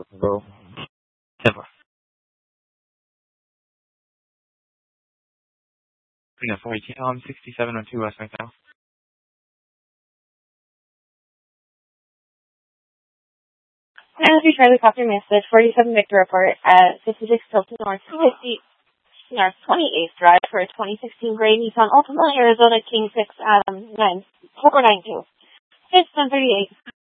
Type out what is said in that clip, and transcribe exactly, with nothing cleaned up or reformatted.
Hello. Denver. Yeah, four eighteen. Um, sixty-seven oh two West McDowell. And if you try to copy your message, forty-seven Victor Report at fifty-six Tilton North, fifty North twenty-eighth Drive for a twenty sixteen gray Nissan Altima Arizona King six Adam nine four nine two. It's ten thirty-eight.